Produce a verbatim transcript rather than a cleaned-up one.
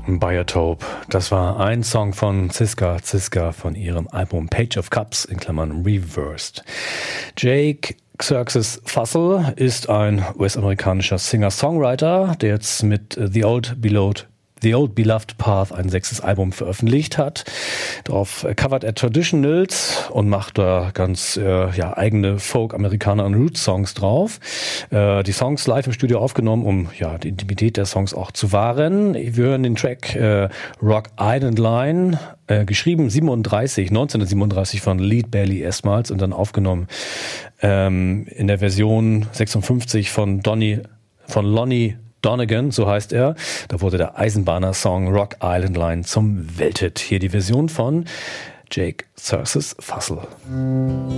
Biotope. Das war ein Song von Ziska Ziska von ihrem Album Page of Cups in Klammern Reversed. Jake Xerxes Fussell ist ein U S-amerikanischer Singer-Songwriter, der jetzt mit The Old Beloved The Old Beloved Path ein sechstes Album veröffentlicht hat. Darauf covert er Traditionals und macht da ganz äh, ja, eigene Folk, Amerikaner und Roots-Songs drauf. Äh, die Songs live im Studio aufgenommen, um ja die Intimität der Songs auch zu wahren. Wir hören den Track äh, Rock Island Line, äh, geschrieben siebenunddreißig, neunzehnhundertsiebenunddreißig von Lead Belly erstmals und dann aufgenommen ähm, in der Version sechsundfünfzig von Donny, von Lonnie Donegan, so heißt er. Da wurde der Eisenbahner-Song Rock Island Line zum Welthit. Hier die Version von Jake Xerxes Fussell.